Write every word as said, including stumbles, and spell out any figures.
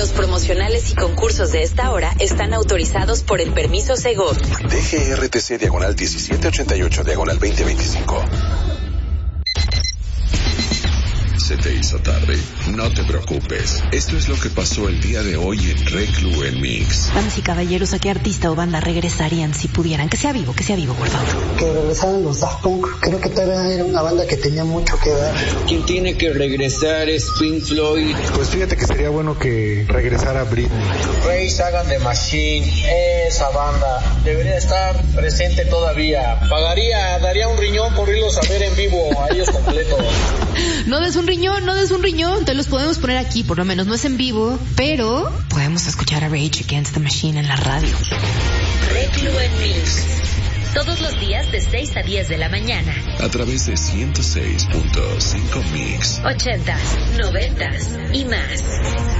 Los promocionales y concursos de esta hora están autorizados por el permiso Segov. D G R T C diagonal diecisiete ochenta y ocho diagonal veinte veinticinco. Se te hizo tarde. No te preocupes. Esto es lo que pasó el día de hoy en Reclu en Mix. Damas y caballeros, ¿a qué artista o banda regresarían si pudieran? Que sea vivo, que sea vivo, por favor. Que regresaran los Daft Punk. Creo que todavía era una banda que tenía mucho que dar. Quien tiene que regresar es Pink Floyd. Pues fíjate que sería bueno que regresara Britney. Rage Against the Machine, esa banda debería estar presente todavía. Pagaría, daría un riñón por irlos a ver en vivo a ellos completos. No des un riñón, no des un riñón, te los podemos poner aquí, por lo menos no es en vivo, pero podemos escuchar a Rage Against the Machine en la radio. Reclu en Mix. Todos los días de seis a diez de la mañana. A través de ciento seis punto cinco Mix. Ochentas, noventas y más.